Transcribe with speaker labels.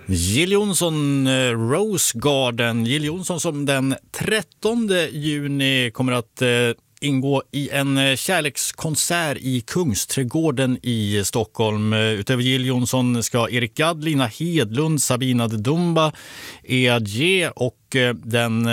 Speaker 1: Jill Johnson, Rose Garden. Jill Johnson som den 13 juni kommer att ingå i en kärlekskonsert i Kungsträdgården i Stockholm. Utöver Jill Johnson ska Erik Gadd, Lina Hedlund, Sabina de Dumba, EAG och den